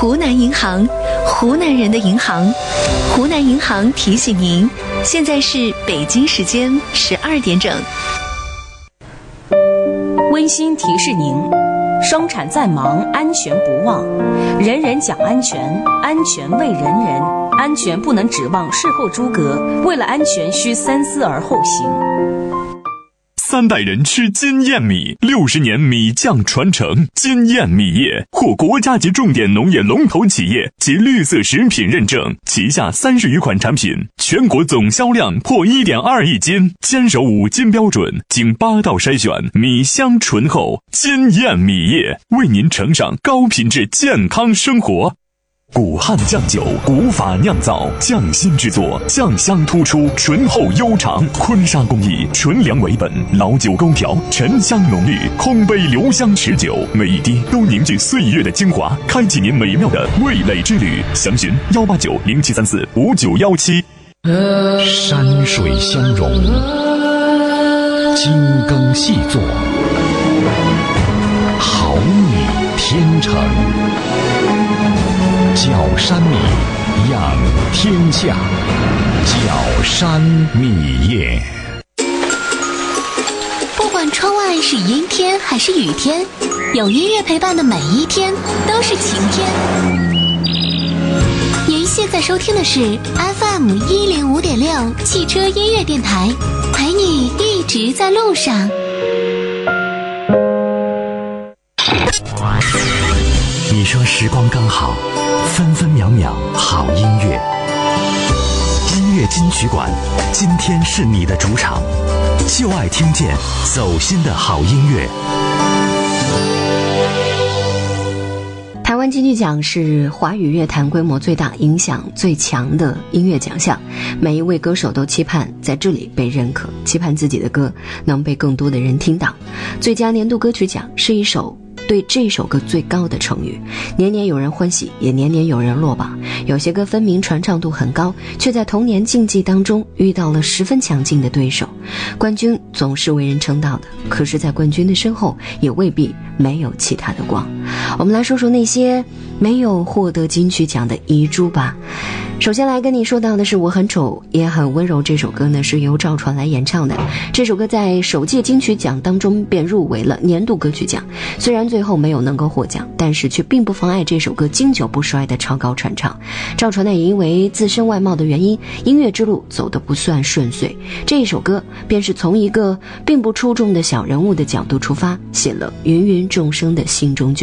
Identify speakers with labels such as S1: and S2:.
S1: 湖南银行，湖南人的银行。湖南银行提醒您，现在是北京时间12点整。
S2: 温馨提示您，生产再忙，安全不忘。人人讲安全，安全为人人。安全不能指望事后诸葛，为了安全需三思而后行。
S3: 3代人吃金燕米，60年米酱传承。金燕米业获国家级重点农业龙头企业及绿色食品认证，旗下30余款产品，全国总销量破1.2亿斤，坚守5金标准，经8道筛选，米香醇厚。金燕米业为您呈上高品质健康生活。古汉酱酒，古法酿造，匠心制作，酱香突出，醇厚悠长。坤沙工艺，纯粮为本，老酒勾调，沉香浓郁，空杯留香持久，每一滴都凝聚岁月的精华，开启您美妙的味蕾之旅。详询18907345917。
S4: 山水相融，精耕细作，好米天成。角山米，养天下。角山米业。
S1: 不管窗外是阴天还是雨天，有音乐陪伴的每一天都是晴天。您现在收听的是 FM105.6 汽车音乐电台，陪你一直在路上。
S4: 你说时光刚好，分分秒秒好音乐。音乐金曲馆，今天是你的主场，就爱听见走心的好音乐。
S5: 台湾金曲奖是华语乐坛规模最大、影响最强的音乐奖项，每一位歌手都期盼在这里被认可，期盼自己的歌能被更多的人听到。最佳年度歌曲奖是一首对这首歌最高的成语，年年有人欢喜，也年年有人落榜。有些歌分明传唱度很高，却在同年竞技当中遇到了十分强劲的对手。冠军总是为人称道的，可是在冠军的身后也未必没有其他的光。我们来说说那些没有获得金曲奖的遗珠吧。首先来跟你说到的是《我很丑也很温柔》，这首歌呢是由赵传来演唱的。这首歌在首届金曲奖当中便入围了年度歌曲奖，虽然最后没有能够获奖，但是却并不妨碍这首歌经久不衰的超高传唱。赵传呢也因为自身外貌的原因，音乐之路走得不算顺遂，这一首歌便是从一个并不出众的小人物的角度出发，写了芸芸众生的心中